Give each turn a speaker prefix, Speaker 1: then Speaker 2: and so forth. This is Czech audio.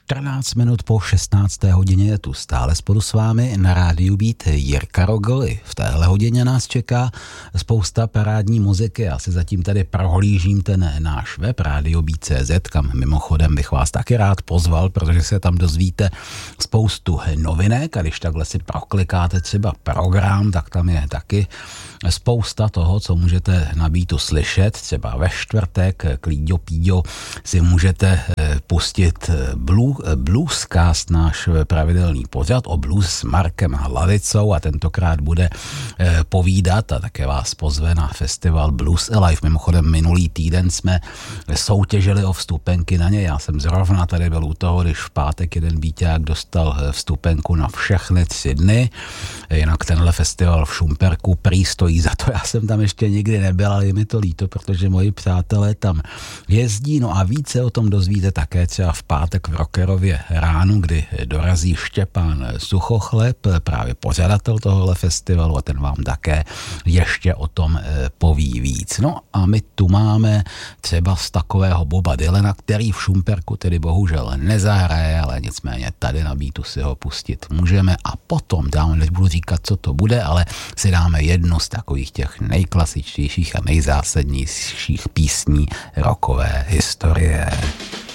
Speaker 1: 14 minut po 16. hodině je tu stále spolu s vámi na rádiu Beat Jirka Rogoli. V téhle hodině nás čeká spousta parádní muziky. Já si zatím tady prohlížím ten náš web radiobeat.cz, kam mimochodem bych vás taky rád pozval, protože se tam dozvíte spoustu novinek a když takhle si proklikáte třeba program, tak tam je taky spousta toho, co můžete na Beatu slyšet. Třeba ve čtvrtek Klíďo Píďo si můžete pustit Bluescast, náš pravidelný pořad o blues s Markem Hlavicou a tentokrát bude povídat a také vás pozve na festival Blues Alive. Mimochodem minulý týden jsme soutěžili o vstupenky na ně. Já jsem zrovna tady byl u toho, když v pátek jeden Bíťák dostal vstupenku na všechny 3 dny. Jinak tenhle festival v Šumperku prý stojí za to. Já jsem tam ještě nikdy nebyl, ale je mi to líto, protože moji přátelé tam jezdí. No a více o tom dozvíte také třeba v pátek v Rockerově ránu, kdy dorazí Štěpán Suchochleb, právě pořadatel tohohle festivalu, a ten vám také ještě o tom poví víc. No a my tu máme třeba z takového Boba Dylana, který v Šumperku tedy bohužel nezahraje, ale nicméně tady na Beatu si ho pustit můžeme a potom dáme, než budu říkat, co to bude, ale si dáme jednu z takových těch nejklasičtějších a nejzásadnějších písní rockové historie.